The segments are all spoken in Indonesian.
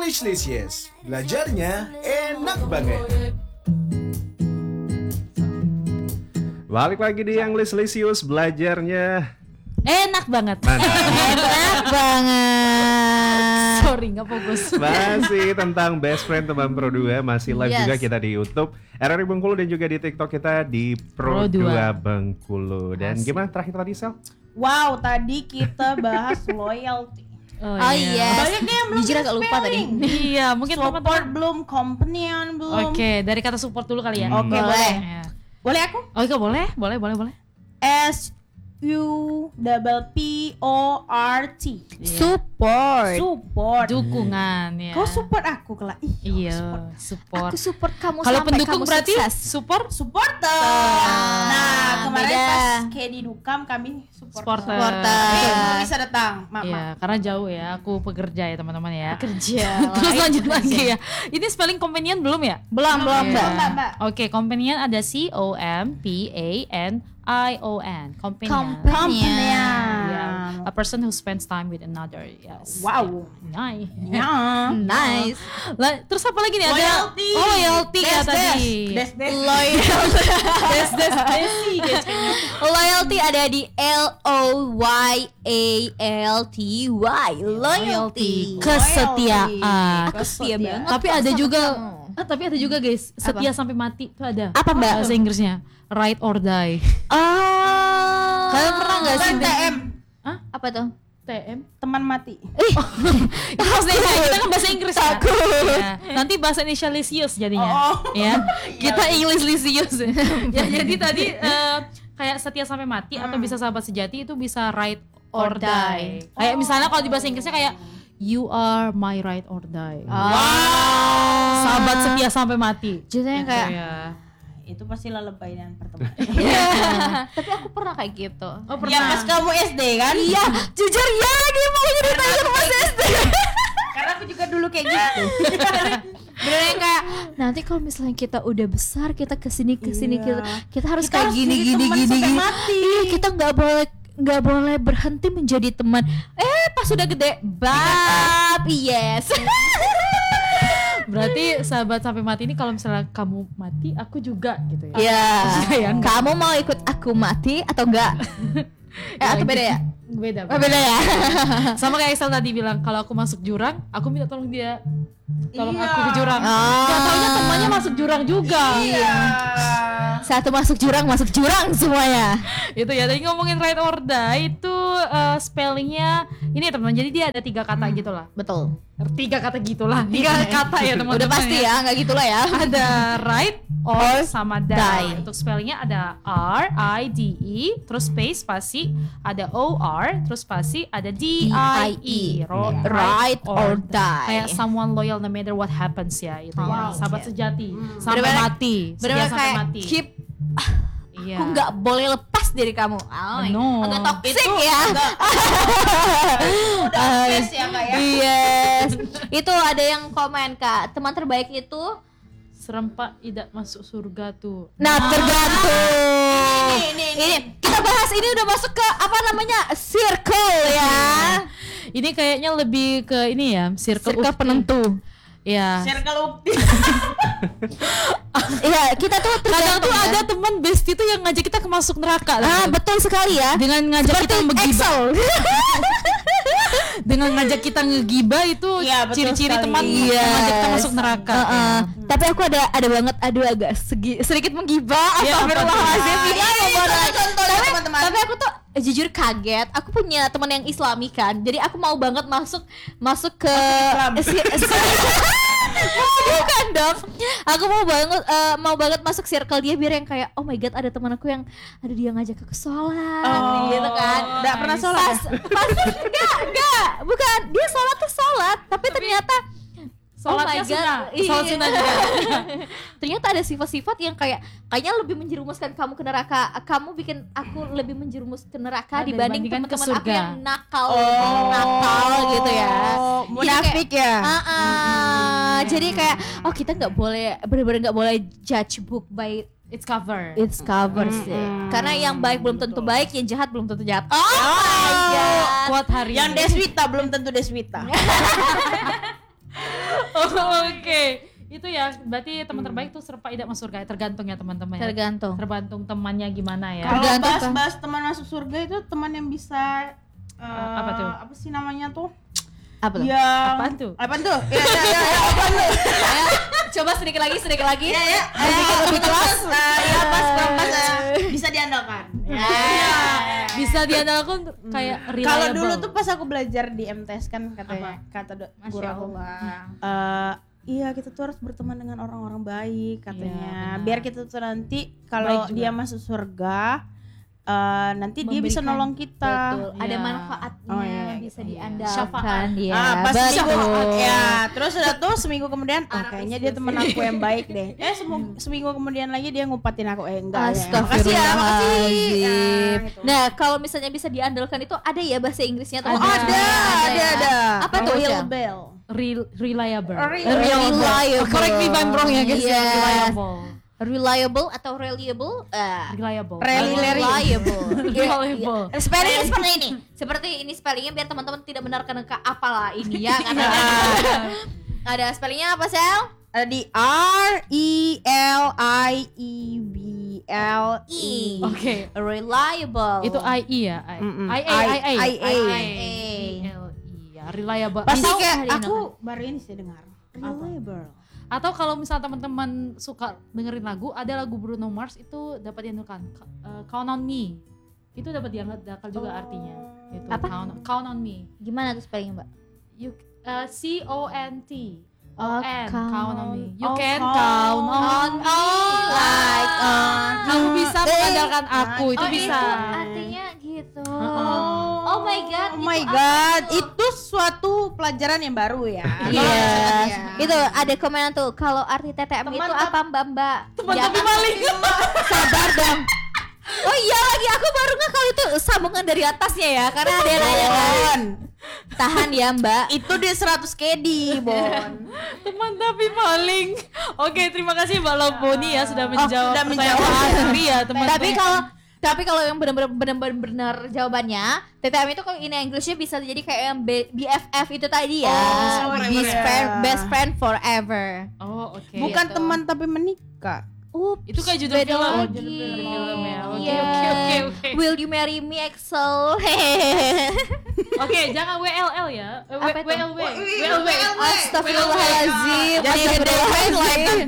English-licious. Belajarnya enak banget. Balik lagi di English-licious, belajarnya enak banget. Enak banget. Sorry, nggak fokus. masih tentang best friend teman Pro 2. Masih live Yes. juga kita di YouTube RRI Bengkulu dan juga di TikTok kita di Pro 2 Bengkulu. Dan Asik. gimana terakhir tadi, Sel? Wow, tadi kita bahas loyalty. Oh iya. Banyak nih yang belum Jujur agak lupa tadi. Iya, mungkin Support teman-teman. belum, companion belum. Oke, dari kata support dulu kali ya. Oke, boleh. Ya. Boleh aku? Oke, boleh. SUPPORT. Support. Support. Dukungan ya. Kau support aku kelak. Iya, support. Aku support kamu Kalau sampai pendukung kamu berarti sukses. support Supporter. Nah, kemarin beda. pas Kedi Dukam kami supporter. supporter. Belum bisa datang, maaf. Iya, karena jauh ya. Aku pekerja ya teman-man ya. Kerja. Terus lanjut lagi ya. Ini spelling companion belum ya? Belum, Mbak. Oke, companion ada COMPANION. Companion. Companion. Yeah. A person who spends time with another. Yes. Wow. Nice. Ya. Nice. Terus apa lagi nih? Ada Loyalty. loyalty ya tadi. Des. Loyalty ada di LOYALTY. Loyalty. Kesetiaan. Aku setia banget. Tapi kok ada sama juga kamu. tapi ada juga guys, setia sampai mati itu ada. Apa, Mbak? Bahasa Inggrisnya ride or die. Oh. Kalian pernah nggak sih? TM, Apa tuh? TM? teman mati. Maksudnya kita kan bahasa Inggris ya. Ya. Nanti bahasa Indonesia lisius jadinya. Ya. Kita English lisius. Ya jadi tadi kayak setia sampai mati atau bisa sahabat sejati itu bisa ride or Or die. die. Kayak misalnya kalau di bahasa Inggrisnya kayak you are my ride or die. Sahabat setia sampai mati. Jadinya Gitu kayak ya. Itu pastilah lebayan pertemanan. tapi aku pernah kayak gitu. Oh Ya pas kamu SD kan? Iya, jujur ya lagi mau ceritain pas SD. Karena aku juga dulu kayak gitu. Bener yang kayak nanti kalau misalnya kita udah besar kita kesini Iya. kita harus Kita kayak harus gini jadi gini teman gini sampai gini. mati. Iya, kita nggak boleh berhenti menjadi teman. Pas sudah gede, bab yes. Berarti sahabat sampai mati ini kalau misalnya kamu mati, aku juga gitu ya. Ya, Ya, enggak. kamu mau ikut aku mati atau enggak? Atau beda ya? Beda. Beda ya. Sama kayak Excel tadi bilang, kalau aku masuk jurang, aku minta tolong dia. Tolong Iya. aku ke jurang. Oh. Gak taunya temannya masuk jurang juga. Iya. Satu masuk jurang semuanya. Itu ya, tadi ngomongin ride or die itu spellingnya ini teman-teman. Jadi dia ada 3 kata gitu lah. Betul. 3 kata gitulah. 3 kata ya teman-teman. Udah pasti ya, nggak gitulah ya. Ada ride or sama die. die. Untuk spellingnya ada RIDE, terus space spasi, ada OR, terus spasi, ada DIE. Ride or die. Kayak someone loyal no matter what happens ya itu ya. Sahabat sejati sampai Bener-bener- mati. Setia Bener-bener sampai kayak mati. keep. Iya. Aku nggak boleh lepas dari kamu. Oh, No. agak toxic ya. Udah best ya Kak ya. Yes. Itu ada yang komen Kak, teman terbaik itu. Serempak tidak masuk surga tuh. Nah, tergantung. Ini. Kita bahas ini udah masuk ke apa namanya? Circle ya. Ini kayaknya lebih ke ini ya, circle ukti. penentu. Ya. Circle ukti. Iya, kita tuh Kadang tuh tergantung ya. ada teman bestie tuh yang ngajak kita ke masuk neraka. Betul sekali ya. Dengan ngajak kita menggibah. Excel. Dengan ngajak kita ngegibah itu Iya, betul ciri-ciri sekali. teman Iya. yang ngajak kita masuk neraka. Tapi aku ada banget agak sedikit menggibah. Iya, Astagfirullahaladzim. apa tuh? Iya, Iya, boleh. contohnya, teman-teman. Tapi aku tuh jujur kaget. Aku punya teman yang Islami kan. Jadi aku mau banget masuk ke Islam. Bukan dong. Aku mau banget masuk circle dia biar yang kayak oh my god ada teman aku yang ada dia ngajak aku sholat gitu kan. Nggak pernah sholat Pas enggak, bukan. Dia sholat tapi ternyata Sholatnya sunnah. Sholat sunnah juga. ternyata ada sifat-sifat yang kayaknya lebih menjerumuskan kamu ke neraka. Kamu bikin aku lebih menjerumus ke neraka dibanding dibandingkan ke teman-teman aku surga. yang nakal gitu ya. Munafik ya. Jadi kayak oh kita nggak boleh benar-benar nggak boleh judge book by It's cover. its cover sih. Karena yang baik belum tentu baik, yang jahat belum tentu jahat. Oh my god. Kuat hari Yang ini. Deswita belum tentu Deswita. Oke. Itu ya, berarti teman terbaik tuh serba tidak masuk surga. Tergantung ya teman-teman ya. Tergantung temannya gimana ya. Kalau Tergantung bahas teman masuk surga itu teman yang bisa apa tuh? Apa sih namanya tuh? Apa tuh? Ya. Apaan tuh? Apaan tuh? Ya, apaan tuh? Coba sedikit lagi. Ya. Lebih kelas. Ya pas. Bisa diandalkan. Bisa diandalkan kayak reliable. Kalau dulu tuh pas aku belajar di MTS kan katanya kata guru aku. Iya kita tuh harus berteman dengan orang-orang baik katanya. Iya, benar. Biar kita tuh nanti kalau Baik juga. dia masuk surga nanti dia bisa Memberikan. nolong kita. Betul. Ada Iya. manfaatnya, Oh, iya, bisa gitu. diandalkan Syafaat. ya. Pas seminggu betul. ya terus udah tuh seminggu kemudian kayaknya dia teman aku yang baik deh. Seminggu kemudian lagi dia ngupatin aku enggak ya. Makasih ya, makasih. Astagfirullahaladzim. gitu. Nah, kalau misalnya bisa diandalkan itu ada ya bahasa Inggrisnya tuh? Oh, ada. Apa tuh? Real Cel? bell. Reliable. Reliable. Correct me if I'm wrong ya guys. Yes. Reliable. Reliable atau reliable? Reliable. Reliable. Reliable. Spellingnya seperti ini. Seperti ini spellingnya biar teman-teman tidak benarkan ke apalah ini ya. Karena ada spellingnya apa, Sel? Ada di RELIEBLE. Oke. Reliable. Itu IE ya? Ya, reliable. Pasti Atau kayak hari ini aku baru ini sih dengar. Reliable. Atau kalau misalnya teman-teman suka dengerin lagu, ada lagu Bruno Mars itu dapat diandalkan. Count on Me. Itu dapat diandalkan juga artinya. Itu Apa? Count on Me. Gimana tuh spellingnya, Mbak? You CONT. Oh, Count on me. You Oh, can count count on me. like Kamu bisa mengandalkan aku, itu oh, bisa. itu artinya gitu. Oh my god. Oh my itu god, apa tuh? itu suatu pelajaran yang baru ya. Iya. Itu ada komenan tuh kalau arti TTM itu apa Mbak? Teman Ya tapi kan? maling. Sabar dong. Oh iya lagi aku baru nggak kalau itu sambungan dari atasnya ya karena ada yang nanya kan. Tahan ya Mbak. Itu dia 100 KD, Bon. Teman tapi maling. Oke, terima kasih Mbak Loboni ya sudah menjawab sudah pertanyaan menjawab. Asri ya teman. Tapi kalau yang benar-benar jawabannya TTM itu kalau in Englishnya bisa jadi kayak yang BFF itu tadi ya. Best friend forever. Oh, oke. Bukan Gitu. teman tapi menikah. Itu kayak judul beda film. lagi. Judul film ya. Oke, Iya. oke. Will you marry me Excel? Oke, jangan WLL ya. Apa itu? WLW. Astagfirullahaladzim. Jadi Astagfirullahaladzim.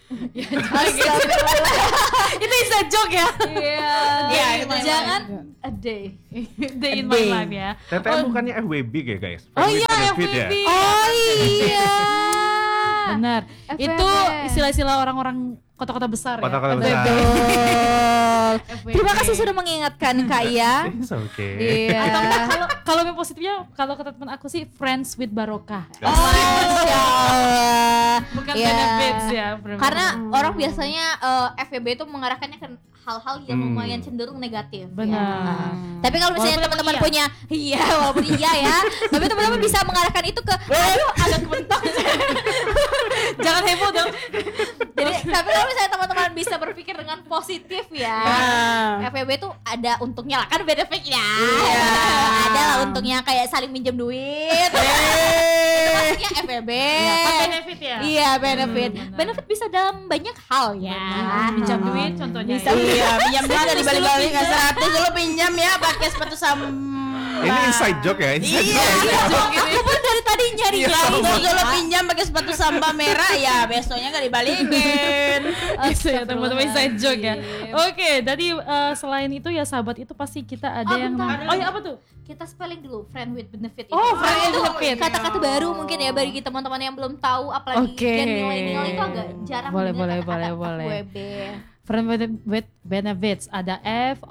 Itu inside joke ya. Iya. Iya, Jangan a day. Day in my life ya. TTM bukannya FWB ya guys? Oh Friend with iya, benefit ya? FWB. Oh iya. Benar. FWB. Itu istilah-istilah orang-orang kota-kota besar ya. Kota-kota besar. Betul. FWB. Terima kasih sudah mengingatkan Kak Iya. It's okay. Iya. Atau enggak, kalau yang positifnya kalau kata teman aku sih friends with barokah. Masya Allah. Bukan Iya. benefits ya. Karena orang biasanya FWB itu mengarahkannya ke hal-hal yang lumayan cenderung negatif. Benar. Ya. Tapi kalau misalnya Walaupun teman-teman emang punya, iya walaupun iya ya, tapi teman-teman bisa mengarahkan itu ke, aduh agak kebentok. Jangan heboh dong. Jadi, tapi kalau misalnya teman-teman bisa berpikir dengan positif ya, FWB itu ada untungnya lah, kan benefitnya. Ada lah untungnya kayak saling minjem duit. Itu maksudnya FWB. Kan benefit ya. Iya benefit. benar. Benefit bisa dalam banyak hal ya. Pinjam duit contohnya. Bisa. ya. Iya, pinjam duit dari balik-balik Pinjam. 100 dulu pinjam ya pakai sepatu sama. Ini inside joke ya? Inside Iya. joke. Aku pun dari tadi nyari Terus dulu pinjam pakai sepatu samba merah ya, besoknya nggak dibalikin. Gitu ya teman-teman inside joke ya. Oke, tadi selain itu ya sahabat itu pasti kita ada Oh, yang bentar. oh ya apa tuh? Kita spelling dulu friend with benefit itu. Oh, friend with Itu benefit. kata-kata baru mungkin ya bagi teman-teman yang belum tahu apalagi Oke. gen milenial itu agak jarang Boleh, mendengar boleh, kata-kata boleh. FWB. Friend with benefits ada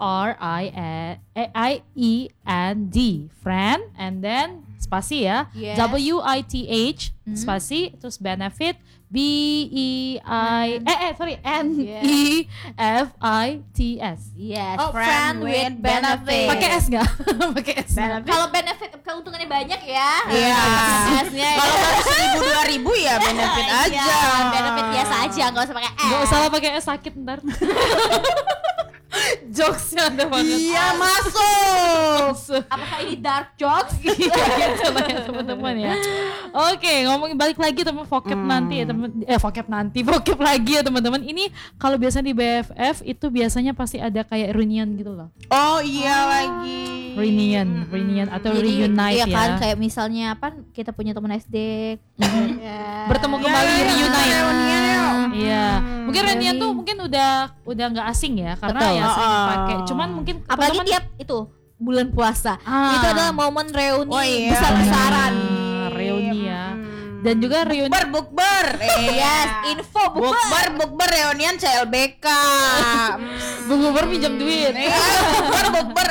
FRIEND friend and then spasi ya. Yes. WITH spasi terus benefit NEFITS. Yes, Oh, friend with benefit. Pakai S nggak? Pakai S. Kalau benefit keuntungannya banyak ya. Iya. S-nya ya. Kalau baru 1.000 2.000 ya benefit Iya, aja. benefit biasa aja, nggak usah pakai S. Nggak usah lah pakai S sakit ntar. Jokesnya ada banget. Iya, masuk. Apakah ini dark jokes? Iya gitu lah ya teman-teman ya. Oke, ngomongin balik lagi teman vocab nanti ya vocab lagi ya teman-teman. Ini kalau biasanya di BFF itu biasanya pasti ada kayak reunion gitu loh. Oh iya lagi. Reunion atau Jadi, reunite iya ya. kan kayak misalnya apa kita punya teman SD Bertemu kembali reunite. Reunion. Iya. Mungkin reunion tuh mungkin udah nggak asing ya karena Betul. ya sering dipakai. Cuman mungkin apalagi teman-teman- tiap itu bulan puasa itu adalah momen reuni Oh, iya. besar-besaran. Reuni ya. Dan juga reuni Bukber. Yes, info bukber. Bukber reunian CLBK. bubur pinjam duit. Bukber.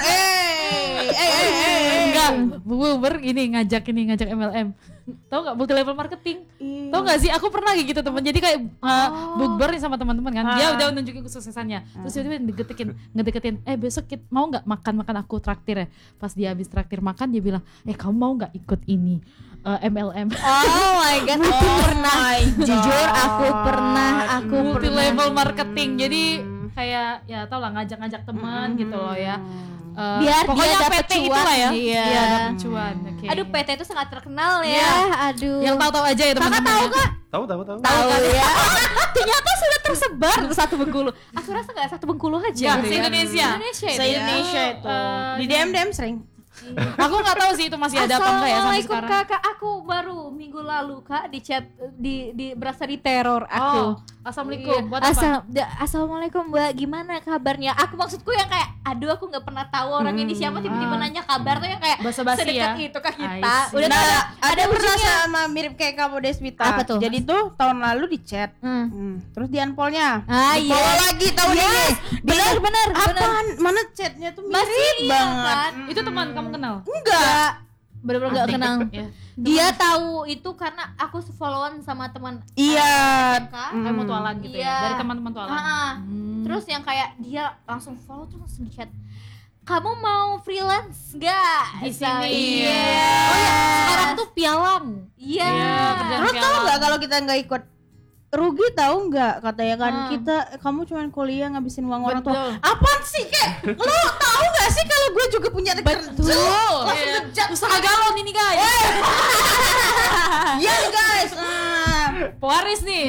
Enggak, bubur ini ngajak MLM. Tahu nggak multi level marketing? Tahu nggak sih? Aku pernah kayak gitu teman. Jadi kayak bukber nih sama teman-teman kan. Dia udah nunjukin kesuksesannya. Terus tiba-tiba ngedeketin. Besok kita mau nggak makan aku traktir ya. Pas dia habis traktir makan dia bilang, kamu mau nggak ikut ini MLM? Oh my god, aku pernah. Jujur aku pernah. Multi level marketing. Jadi kayak ya tau lah ngajak teman gitu loh ya. Biar pokoknya dia dapet PT cuan. itulah ya. Iya. Iya, dapet cuan. Oke. Aduh, PT itu sangat terkenal ya. Iya. Aduh. Yang tahu aja ya teman-teman. Kakak tahu ya. gak? Tahu. Tahu ya. Ternyata sudah tersebar satu Bengkulu. Aku rasa nggak satu Bengkulu aja. Nggak, se-Indonesia. Indonesia itu. Se-Indonesia ya. itu. Di DM sering. Aku nggak tahu sih itu masih ada apa enggak ya sampai Assalamualaikum sekarang. kakak, aku baru minggu lalu kak di chat di berasa di teror aku. Assalamualaikum. Buat apa? Assalamualaikum mbak, gimana kabarnya? Aku maksudku yang kayak, aduh aku nggak pernah tahu orang ini siapa tiba-tiba nanya kabar tuh yang kayak Basa-basi sedekat ya? itu ke kita. I see. Udah Nah, tahu ada pernah ujungnya. sama mirip kayak kamu Deswita. Apa tuh? Jadi tuh tahun lalu di chat. Terus di unfollow-nya. Ah iya. Follow lagi tahun ini. Benar. Apaan? Mana chatnya tuh mirip Masih iya banget. kan? Itu teman kamu kenal? Enggak. Bener-bener gak kenal. Ya. Dia tahu itu karena aku followan sama teman Iya. Kak. Kayak mutualan gitu ya. Iya. Dari teman-teman mutualan. Terus yang kayak dia langsung follow terus langsung di chat. Kamu mau freelance nggak? Di sini. Iya. Oh ya, sekarang tuh pialang. Iya. Iya, kerjaan Terus tahu pialang. nggak kalau kita nggak ikut rugi tahu nggak katanya kan kita kamu cuman kuliah ngabisin uang orang tua. Betul. Apaan sih kayak lo tahu nggak sih kalau gue juga punya kerja langsung Iya. kerja Usaha galon ini guys. ya guys. Pewaris nih.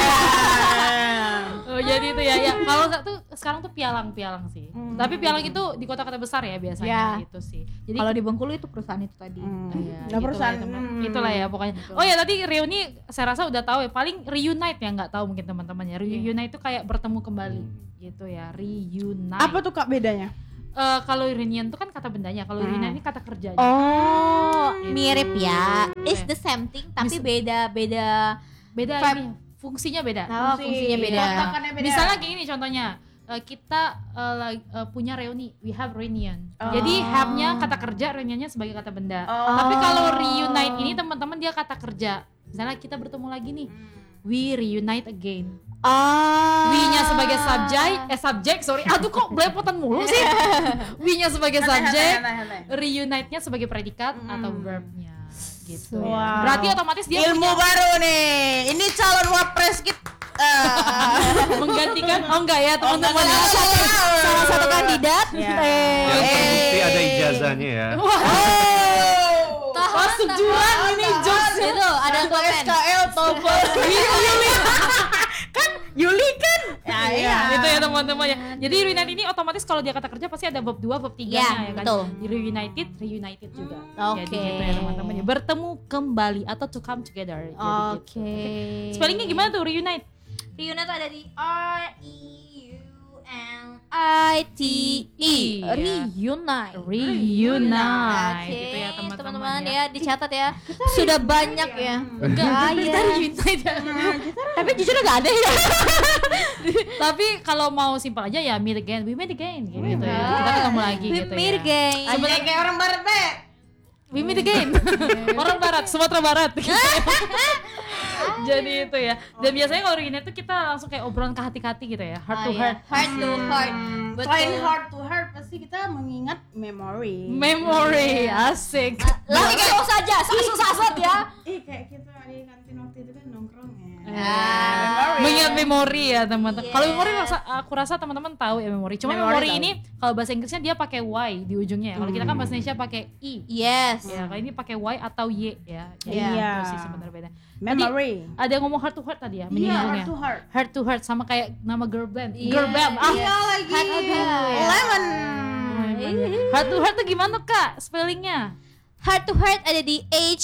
Oh jadi itu ya. Kalau nggak tuh sekarang tuh pialang sih. Tapi pialang itu di kota-kota besar ya biasanya itu sih. Jadi Kalau di Bengkulu itu perusahaan itu tadi. iya, Nah, gitu perusahaan, lah ya, teman. Itulah ya pokoknya. Oh ya tadi reuni saya rasa udah tahu ya. Paling reunite ya nggak tahu mungkin teman-teman ya. Reunite itu kayak bertemu kembali gitu ya. Reunite. Apa tuh kak bedanya? Kalau reunion itu kan kata bendanya. Kalau reunite ini kata kerjanya. Oh, Gitu. mirip ya. It's Oke. the same thing tapi beda-beda. Beda Vibe. ini. Fungsinya beda. Oh, fungsinya beda. Kontakannya beda. Misalnya kayak gini contohnya, kita punya reuni, we have reunion. Jadi have-nya kata kerja, reunionnya sebagai kata benda. Tapi kalau reunite ini teman-teman dia kata kerja. Misalnya kita bertemu lagi nih, we reunite again. We-nya sebagai subjek, sorry. Aduh kok belepotan mulu sih. We-nya sebagai subjek, reunite-nya sebagai predikat atau verb-nya. Gitu. Wow. Ya. Berarti otomatis dia Ilmu punya baru nih. Ini calon wapres kita. menggantikan. Oh enggak ya teman-teman. Salah satu kandidat. Yang terbukti ada ijazahnya ya. Masuk jurang ini jokes. Itu ada komen. SKL TOEFL. Yuli kan? Itu ya teman-teman ya. Jadi reunite ini otomatis kalau dia kata kerja pasti ada verb 2, verb 3 Ya, ya kan. betul. Reunited juga. Oke. Jadi gitu ya teman-teman ya. Bertemu kembali atau to come together. Jadi Oke. gitu. Spellingnya gimana tuh reunite? Reunite ada di REUNITE. Iya. Reunite. Reunite. Oke, Gitu ya teman-teman ya dicatat ya. Sudah banyak ya. Enggak, kita reunite ya. Tapi jujur gak ada ya. Tapi kalau mau simpel aja ya meet again, we meet again gitu ya. Kita ketemu lagi We gitu meet ya. again. Sebenarnya kayak orang barat be. We meet again. Orang barat, Sumatera Barat gitu. Jadi itu ya. Dan biasanya kalau reunite tuh kita langsung kayak obrolan ke hati-hati gitu ya. Heart to heart. Heart to heart. Selain heart to heart pasti kita mengingat memory. Memory, asik. Langsung saja, sasut-sasut ya. Kayak kita di kantin waktu itu kan nongkrong ya. Ah, mengingat memori ya teman-teman. Iya. Kalau memori aku rasa teman-teman tahu ya memori. Cuma Memori memori tahu. ini kalau bahasa Inggrisnya dia pakai Y di ujungnya ya. Kalau kita kan bahasa Indonesia pakai I. Yes. Ya, kalau ini pakai Y atau Y ya. Jadi Iya. itu sih sebenarnya beda. Memory. Ada yang ngomong heart to heart tadi ya, Iya, menyinggungnya. heart to heart. Heart to heart sama kayak nama girl band. Iya, Girl band. Ah, iya lagi. Lemon. heart to heart tuh gimana Kak spellingnya? Heart to heart ada di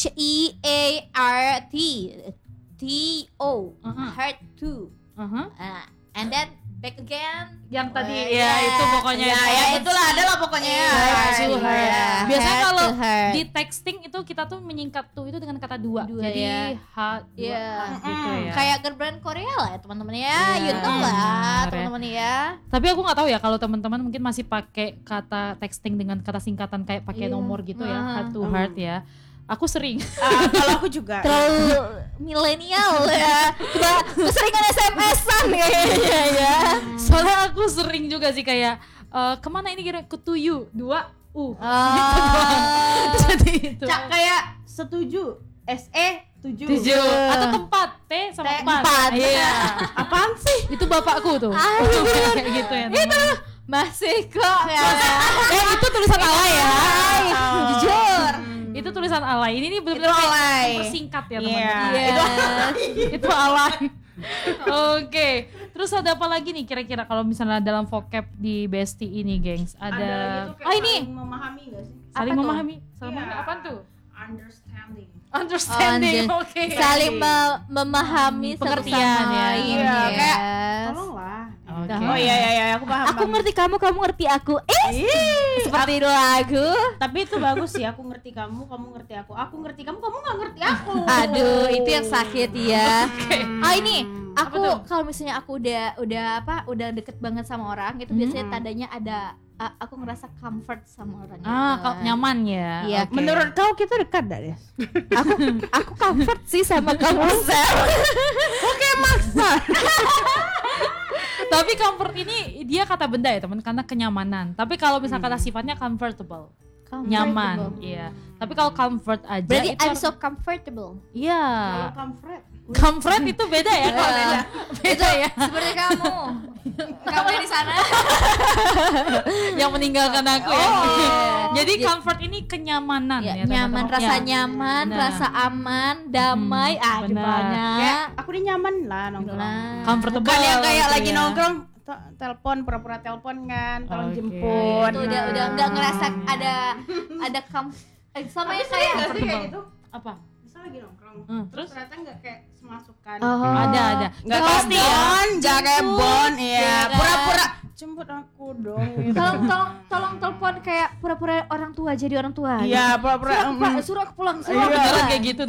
HEART TO. Heart to. And then back again. Yang tadi Iya. ya itu pokoknya. Ya itulah adalah pokoknya ya. Heart to heart. Iya. Biasanya Heart kalau to heart. di texting itu kita tuh menyingkat tuh itu dengan kata dua. Dua, Jadi ya. heart dua Iya. gitu ya. Kayak girl band Korea lah ya teman-teman ya. Iya. You know lah Benar ya. teman-teman ya. Tapi aku nggak tahu ya kalau teman-teman mungkin masih pakai kata texting dengan kata singkatan kayak pakai nomor gitu ya, heart to heart ya. Aku sering. Kalau aku juga. Terlalu milenial ya. Keseringan SMS-an kayaknya ya. Soalnya aku sering juga sih kayak kemana ini kira ke tuyu 2 U. Jadi itu. Cak kayak setuju. SE 7. 7 atau tempat T sama T, 4. empat. Iya. Apaan sih? Itu bapakku tuh. Kayak gitu ya. Itu Masih kok ya. itu tulisan alay ya. Jujur. Itu tulisan alay. Ini benar-benar Itu kayak alay. mempersingkat ya Iya. teman-teman. Itu alay. Oke. Terus ada apa lagi nih kira-kira kalau misalnya dalam vocab di Besti ini, gengs? Ada Ada lagi tuh kayak oh ini saling memahami gak sih? saling Apa tuh? memahami. Saling Iya. memahami apaan tuh? Understanding. Understanding. Oke. Saling memahami satu Pengertian sama ya. lain. Iya, kayak Yes. tolonglah. Oke. Oh iya aku paham. Aku paham. ngerti kamu, kamu ngerti aku. Seperti itu lagu. Tapi itu bagus sih, aku ngerti kamu ngerti aku ngerti kamu nggak ngerti aku. Aduh, itu yang sakit ya. Ah ini, Apa aku tuh? kalau misalnya aku udah deket banget sama orang, itu biasanya tandanya ada aku ngerasa comfort sama orang. Nyaman ya. Iya. Oke. Menurut kau kita dekat gak, Des? Aku comfort sih sama kamu, Sel. Tapi comfort ini dia kata benda ya teman, karena kenyamanan. Tapi kalau misal kata sifatnya comfortable, nyaman, iya. Tapi kalau comfort aja Berarti itu I'm so comfortable. iya. Kalau comfort. Comfort itu beda ya kalau beda. Beda ya. Seperti kamu. Kamu di sana. Yang meninggalkan aku ya. Jadi Jadi- comfort ini kenyamanan Ya, ya. nyaman, teman-teman. rasa Ya. nyaman, Benar. rasa aman, damai, benar. banyak. Kayak aku ini nyaman lah nongkrong. Nah. Comfortable. Bukan yang kayak gitu lagi ya. nongkrong telepon pura-pura telepon kan, tolong Oke. jemput. Itu udah nggak ngerasa ada sama yang kayak kayak gitu. Apa? Misal lagi nongkrong. Terus Ternyata nggak kayak semasukan. ada. Nggak Itu kayak pasti ya. bon, nggak kayak bon, iya. ya kan? Pura-pura jemput aku dong. Gitu. tolong telepon kayak pura-pura orang tua jadi orang tua. Iya, pura-pura. Suruh aku pulang, Beneran kayak gitu.